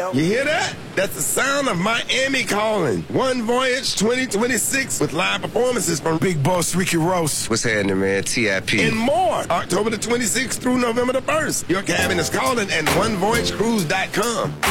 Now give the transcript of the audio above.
know. You hear that? That's the sound of Miami calling. One Voyage 2026 with live performances from Big Boss Ricky Ross. What's happening, man? TIP. and more. October the 26th through November the 1st. Your cabin is calling at onevoyagecruise.com.